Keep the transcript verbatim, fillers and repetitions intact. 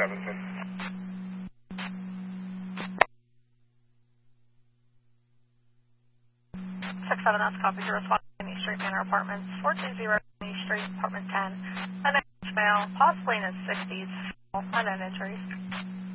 seven six. six seven S, copy to respond to East Street Manor Apartments, four two zero East Street, Apartment ten. An male, possibly in his sixties, unknown injuries.